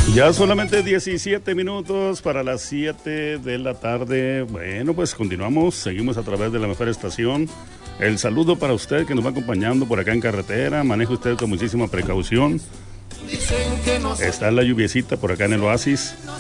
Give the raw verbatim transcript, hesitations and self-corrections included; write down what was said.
Ya solamente diecisiete minutos para las siete de la tarde. Bueno, pues continuamos, seguimos a través de la mejor estación. El saludo para usted que nos va acompañando por acá en carretera. Maneje usted con muchísima precaución. Está la lluviecita por acá en el oasis.